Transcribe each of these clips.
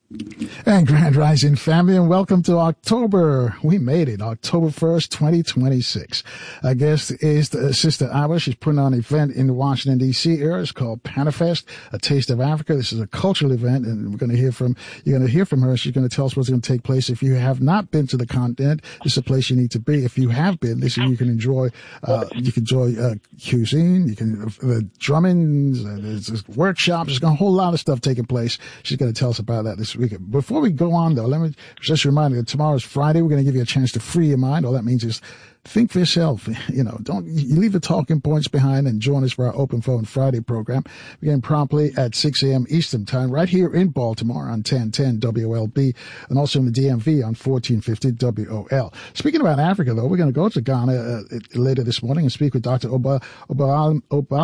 And Grand Rising family, and welcome to October. We made it, October 1st, 2026. Our guest is Sister Abba. She's putting on an event in the Washington, D.C. area. It's called Panifest, A Taste of Africa. This is a cultural event, and you're going to hear from her. She's going to tell us what's going to take place. If you have not been to the continent, this is a place you need to be. If you have been, this is you can enjoy cuisine, you can drumming, there's workshops, there's a whole lot of stuff taking place. She's going to tell us about that this weekend. Before we go on, though, let me just remind you that tomorrow's Friday. We're going to give you a chance to free your mind. All that means is think for yourself. You leave the talking points behind and join us for our Open Phone Friday program. Begin promptly at 6 a.m. Eastern Time, right here in Baltimore on 1010 WLB, and also in the DMV on 1450 WOL. Speaking about Africa, though, we're going to go to Ghana later this morning and speak with Dr. Obamni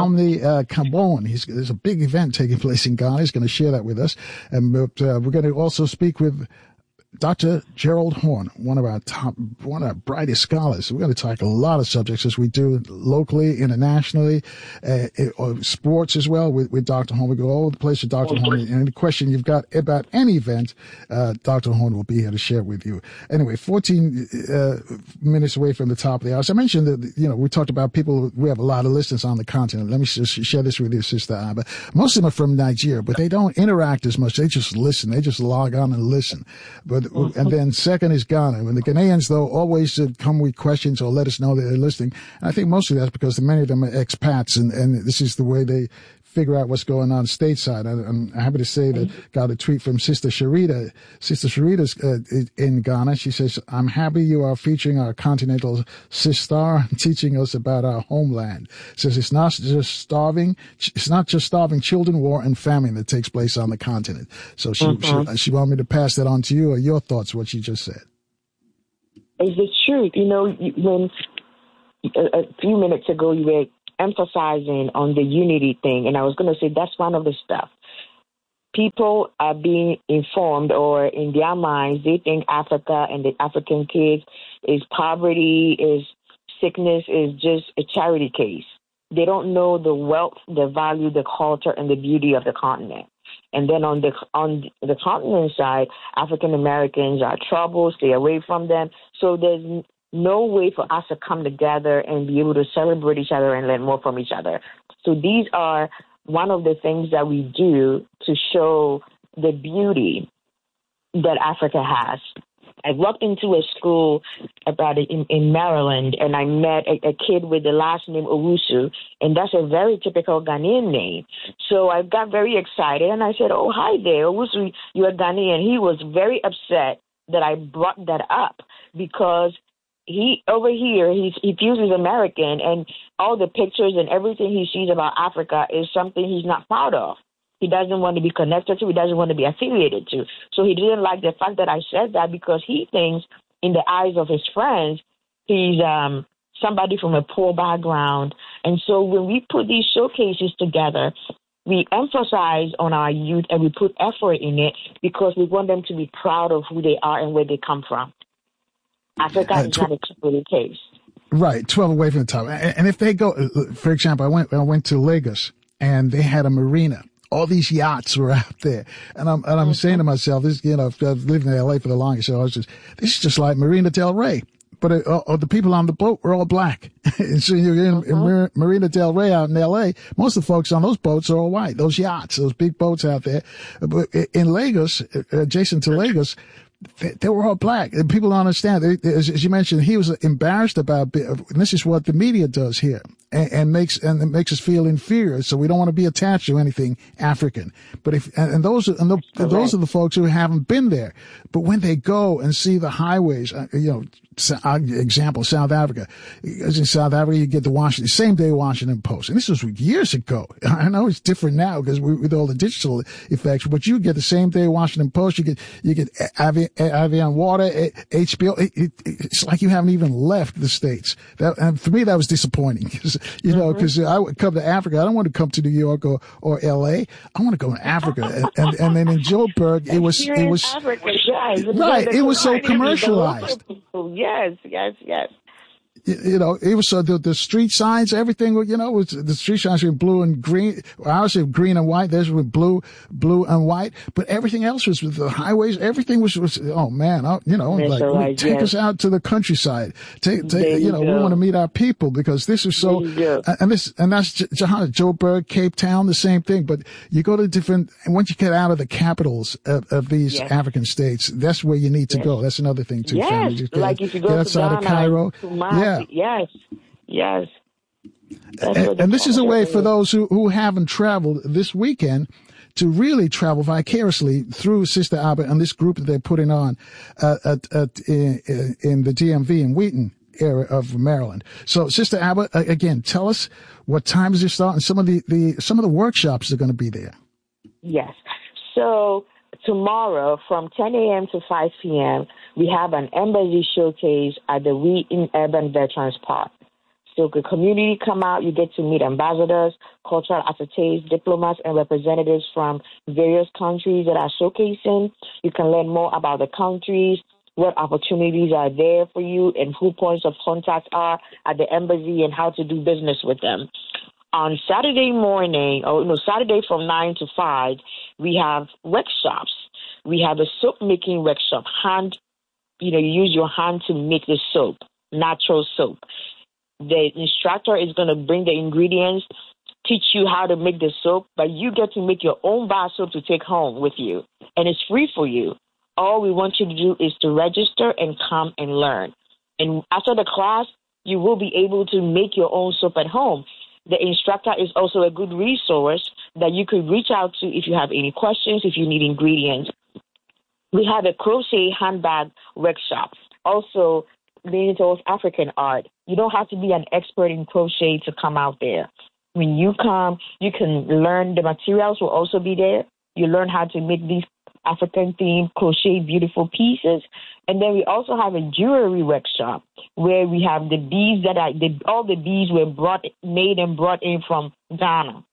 Kambon. There's a big event taking place in Ghana. He's going to share that with us. And we're going to also speak with Dr. Gerald Horne, one of our brightest scholars. We're going to talk a lot of subjects as we do locally, internationally, sports as well with Dr. Horne. We go all over the place with Dr. Horne. And any question you've got about any event, Dr. Horne will be here to share with you. Anyway, 14 minutes away from the top of the hour. So I mentioned that, we talked about people. We have a lot of listeners on the continent. Let me just share this with you, Sister Abba. Most of them are from Nigeria, but they don't interact as much. They just listen. They just log on and listen. And then second is Ghana. When the Ghanaians, though, always come with questions or let us know that they're listening. And I think mostly that's because many of them are expats, and this is the way they figure out what's going on stateside. I'm happy to say that got a tweet from Sister Sharita. Sister Sharita's in Ghana. She says, "I'm happy you are featuring our continental sister, teaching us about our homeland." Says it's not just starving children, war, and famine that takes place on the continent. So she wanted me to pass that on to you, or your thoughts, what she just said. It's the truth. When a few minutes ago you were emphasizing on the unity thing, and I was going to say that's one of the stuff. People are being informed, or in their minds, they think Africa and the African kids is poverty, is sickness, is just a charity case. They don't know the wealth, the value, the culture, and the beauty of the continent. And then on the continent side, African Americans are troubled, stay away from them. So there's no way for us to come together and be able to celebrate each other and learn more from each other. So these are one of the things that we do to show the beauty that Africa has. I walked into a school in Maryland, and I met a kid with the last name Owusu, and that's a very typical Ghanaian name. So I got very excited, and I said, "Oh, hi there, Owusu, you're Ghanaian." He was very upset that I brought that up because he feels he's American, and all the pictures and everything he sees about Africa is something he's not proud of. He doesn't want to be connected to. He doesn't want to be affiliated to. So he didn't like the fact that I said that because he thinks, in the eyes of his friends, he's somebody from a poor background. And so when we put these showcases together, we emphasize on our youth and we put effort in it because we want them to be proud of who they are and where they come from. Africa is not a typical case. Right, 12 away from the top. And if they go, for example, I went to Lagos, and they had a marina. All these yachts were out there. And I'm saying to myself, I've lived in LA for the longest, so this is just like Marina Del Rey. But the people on the boat were all black. And so you're in Marina Del Rey out in LA. Most of the folks on those boats are all white. Those yachts, those big boats out there. But in Lagos, adjacent to Lagos, they were all black. And people don't understand. As you mentioned, he was embarrassed about, and this is what the media does here. And makes us feel inferior, so we don't want to be attached to anything African. But those are the folks who haven't been there. But when they go and see the highways, example, South Africa. As in South Africa, you get the same day Washington Post, and this was years ago. I know it's different now because with all the digital effects, but you get the same day Washington Post. You get Avian Water, HBO. It's like you haven't even left the States. And for me, that was disappointing because I would come to Africa. I don't want to come to New York or LA. I want to go to Africa. And then in Joburg, it was Africa, yes. Right. It was so commercialized. Yes. You know, it was the street signs, everything, you know, was the street signs were blue and green. Ours were green and white. Theirs were blue and white. But everything else was with the highways. Everything was oh man, you know, that's like right, take us out to the countryside. You know, we want to meet our people because this is so. And that's Johannesburg, Cape Town, the same thing. But you go to different. And once you get out of the capitals of these African states, that's where you need to go. That's another thing too. Yes, like if you go outside of Cairo, yes. And this is a way for those who haven't traveled this weekend to really travel vicariously through Sister Abba and this group that they're putting on in the DMV in Wheaton area of Maryland. So, Sister Abba, again, tell us what time does it start and some of the workshops are going to be there. Yes. So tomorrow from 10 a.m. to 5 p.m., we have an embassy showcase at the Wheaton Urban Veterans Park. So the community come out, you get to meet ambassadors, cultural attaches, diplomats, and representatives from various countries that are showcasing. You can learn more about the countries, what opportunities are there for you, and who points of contact are at the embassy and how to do business with them. On Saturday from 9 to 5, we have workshops. We have a soap making workshop. You use your hand to make the soap, natural soap. The instructor is going to bring the ingredients, teach you how to make the soap, but you get to make your own bar soap to take home with you. And it's free for you. All we want you to do is to register and come and learn. And after the class, you will be able to make your own soap at home. The instructor is also a good resource that you could reach out to if you have any questions, if you need ingredients. We have a crochet handbag workshop. Also, leaning towards African art. You don't have to be an expert in crochet to come out there. When you come, you can learn. The materials will also be there. You learn how to make these African-themed crochet beautiful pieces. And then we also have a jewelry workshop where we have the beads all the beads were made and brought in from Ghana.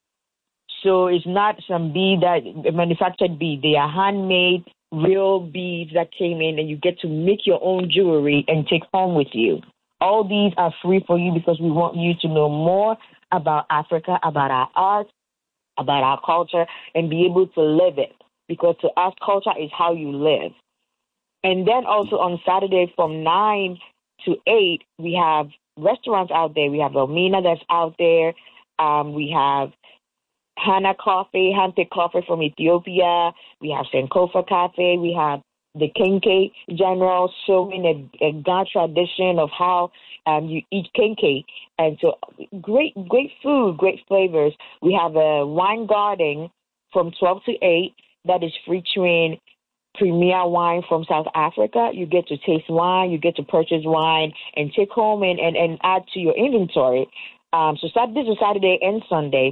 So it's not some manufactured bead. They are handmade, real beads that came in, and you get to make your own jewelry and take home with you. All these are free for you because we want you to know more about Africa, about our art, about our culture, and be able to live it. Because to us, culture is how you live. And then also on Saturday from 9 to 8, we have restaurants out there. We have Elmina that's out there. We have Hana Coffee, Hante Coffee from Ethiopia. We have Sankofa Cafe. We have the Kenke General showing a Ghana tradition of how you eat Kenke. And so great food, great flavors. We have a wine garden from 12 to 8 that is featuring premier wine from South Africa. You get to taste wine, you get to purchase wine and take home and add to your inventory. So this is Saturday and Sunday.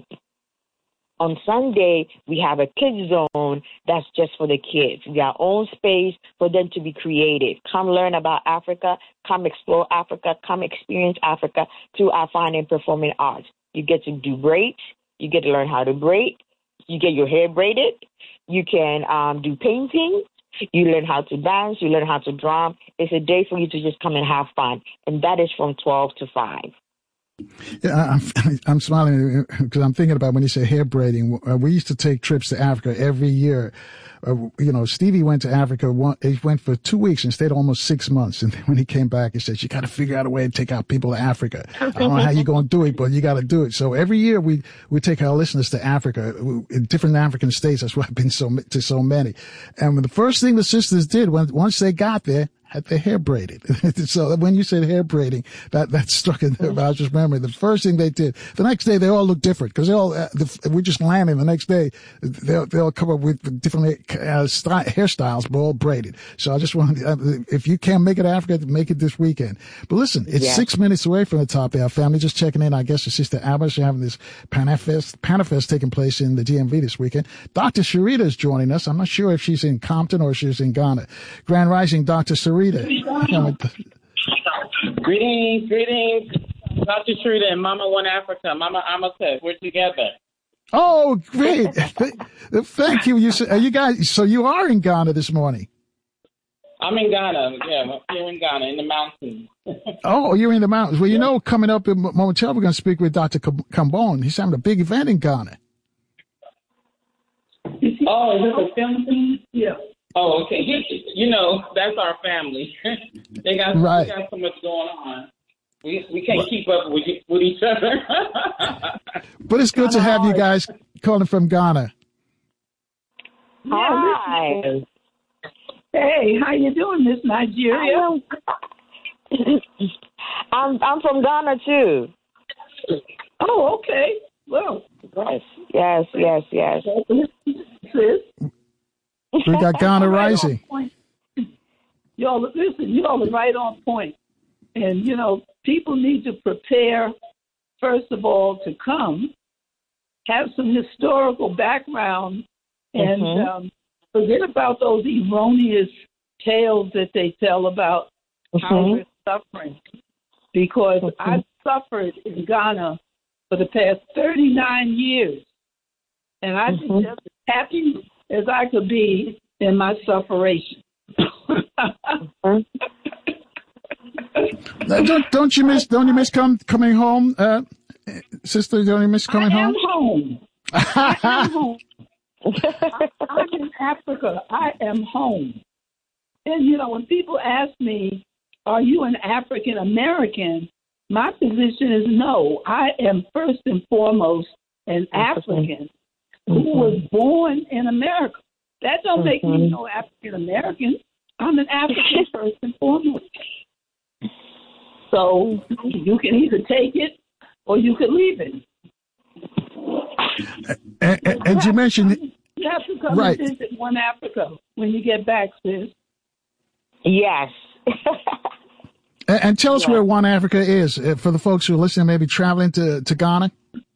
On Sunday, we have a kids zone that's just for the kids, their own space for them to be creative. Come learn about Africa, come explore Africa, come experience Africa through our fine and performing arts. You get to do braids, you get to learn how to braid, you get your hair braided, you can do painting, you learn how to dance, you learn how to drum. It's a day for you to just come and have fun, and that is from 12 to 5. Yeah, I'm smiling because I'm thinking about when you say hair braiding. We used to take trips to Africa every year. Stevie went to Africa. He went for 2 weeks and stayed almost 6 months. And then when he came back, he said, "You got to figure out a way to take our people to Africa. I don't know how you're going to do it, but you got to do it." So every year we take our listeners to Africa, in different African states. That's why I've been to so many. And the first thing the sisters did once they got there, had their hair braided. So when you said hair braiding, that struck in I was just remembering the first thing they did. The next day they all look different because we just landed. The next day they'll come up with different hairstyles, but all braided. So I just wanted, if you can't make it to Africa, make it this weekend. But listen, it's 6 minutes away from the top of our family. Just checking in. I guess it's Sister Abba. She's having this Panafest taking place in the DMV this weekend. Dr. Sharita is joining us. I'm not sure if she's in Compton or she's in Ghana. Grand Rising, Dr. Sharita. Greetings, Dr. Sharita and Mama One Africa, Mama Amatet, we're together. Oh, great! Thank you. You guys, so you are in Ghana this morning. I'm in Ghana. Yeah, I'm here in Ghana, in the mountains. Oh, you're in the mountains. Well, you know, coming up momentarily, we're going to speak with Dr. Kambon. He's having a big event in Ghana. Oh, is it the Philippines? Yeah. Oh, okay. You know, that's our family. They got so much going on. We can't keep up with each other. But it's good to have you guys calling from Ghana. Hi. Hey, how you doing, Miss Nigeria? I'm from Ghana too. Oh, okay. Well, yes. We got Ghana Rising. Y'all, listen, y'all are right on point. And, you know, people need to prepare, first of all, to come, have some historical background, and forget about those erroneous tales that they tell about how we're suffering. Because I've suffered in Ghana for the past 39 years. And I've been just as happy as I could be in my sufferation. Don't you miss coming home, sister? Don't you miss coming home? I am home. I'm in Africa. I am home. And you know, when people ask me, "Are you an African American?" my position is no. I am first and foremost an African who was born in America. That don't make me no African American. I'm an African first and foremost. So you can either take it or you can leave it. And you mentioned you have to come and visit One Africa when you get back, sis. Yes. And tell us where One Africa is for the folks who are listening, maybe traveling to Ghana.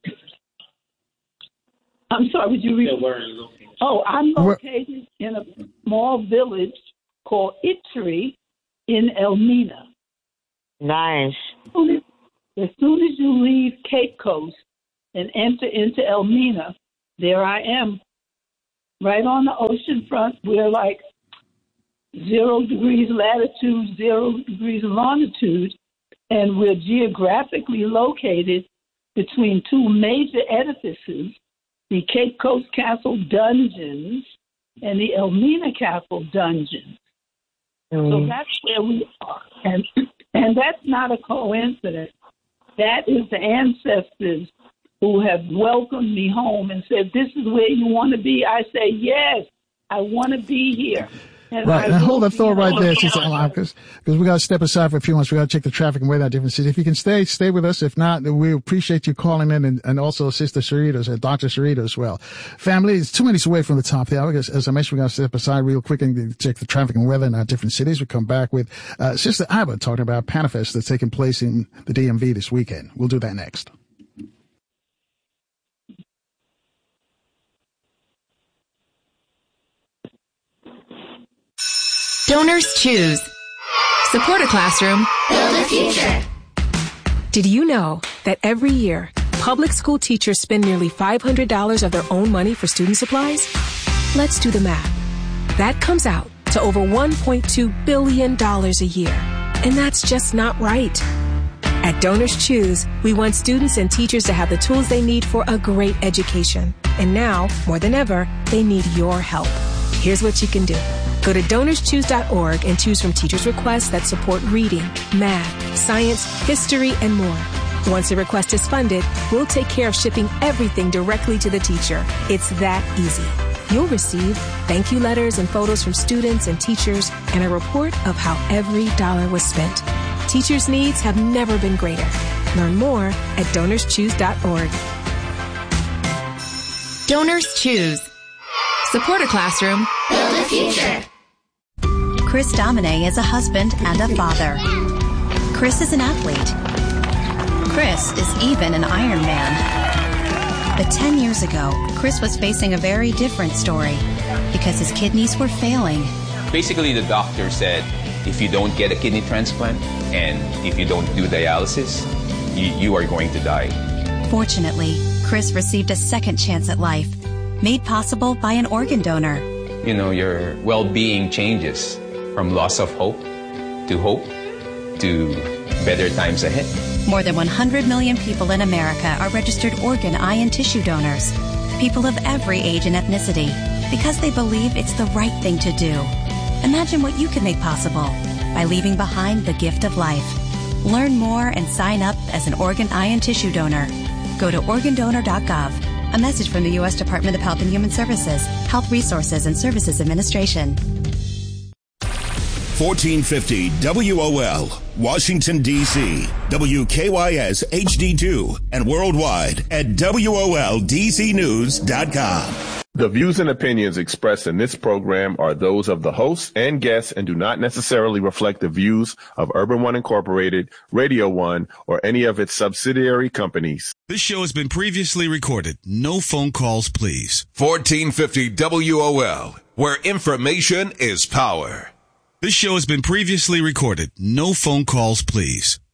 I'm sorry, would you repeat? Oh, I'm located in a small village called Itri in Elmina. Nice. As soon as you leave Cape Coast and enter into Elmina, there I am, right on the ocean front. We're like 0 degrees latitude, 0 degrees longitude, and we're geographically located between two major edifices, the Cape Coast Castle Dungeons and the Elmina Castle Dungeons. So that's where we are. And that's not a coincidence. That is the ancestors who have welcomed me home and said, "This is where you want to be." I say, "Yes, I want to be here." And right, and hold that thought right there, Sister Alana, because we got to step aside for a few months. We got to check the traffic and weather out different cities. If you can stay with us. If not, we appreciate you calling in, and also Sister Sarita, Dr. Sarita as well. Family, it's 2 minutes away from the top of the hour. As I mentioned, we're going to step aside real quick and check the traffic and weather in our different cities. We come back with Sister Abba talking about Panafest that's taking place in the DMV this weekend. We'll do that next. Donors choose. Support a classroom. Build a future. Did you know that every year, public school teachers spend nearly $500 of their own money for student supplies? Let's do the math. That comes out to over $1.2 billion a year. And that's just not right. At Donors Choose, we want students and teachers to have the tools they need for a great education. And now, more than ever, they need your help. Here's what you can do. Go to DonorsChoose.org and choose from teachers' requests that support reading, math, science, history, and more. Once a request is funded, we'll take care of shipping everything directly to the teacher. It's that easy. You'll receive thank you letters and photos from students and teachers and a report of how every dollar was spent. Teachers' needs have never been greater. Learn more at DonorsChoose.org. Donors Choose. Support a classroom. Build a future. Chris Domine is a husband and a father. Chris is an athlete. Chris is even an Ironman. But 10 years ago, Chris was facing a very different story because his kidneys were failing. Basically, the doctor said, if you don't get a kidney transplant and if you don't do dialysis, you are going to die. Fortunately, Chris received a second chance at life, made possible by an organ donor. You know, your well-being changes from loss of hope to better times ahead. More than 100 million people in America are registered organ, eye, and tissue donors. People of every age and ethnicity, because they believe it's the right thing to do. Imagine what you can make possible by leaving behind the gift of life. Learn more and sign up as an organ, eye, and tissue donor. Go to organdonor.gov. A message from the U.S. Department of Health and Human Services, Health Resources and Services Administration. 1450 WOL, Washington, D.C., WKYS HD2, and worldwide at WOLDCnews.com. The views and opinions expressed in this program are those of the hosts and guests and do not necessarily reflect the views of Urban One Incorporated, Radio One, or any of its subsidiary companies. This show has been previously recorded. No phone calls, please. 1450 WOL, where information is power. This show has been previously recorded. No phone calls, please.